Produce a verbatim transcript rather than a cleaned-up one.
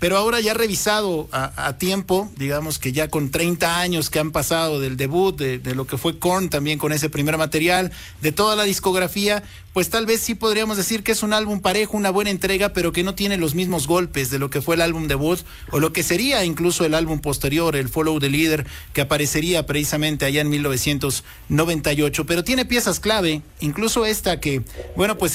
pero ahora ya revisado a, a tiempo, digamos que ya con treinta años que han pasado del debut, de, de lo que fue Korn también con ese primer material, de toda la discografía, pues tal vez sí podríamos decir que es un álbum parejo, una buena entrega, pero que no tiene los mismos golpes de lo que fue el álbum debut, o lo que sería incluso el álbum posterior, el Follow the Leader, que aparecería precisamente allá en mil novecientos noventa y ocho, pero tiene piezas clave, incluso esta que, bueno, pues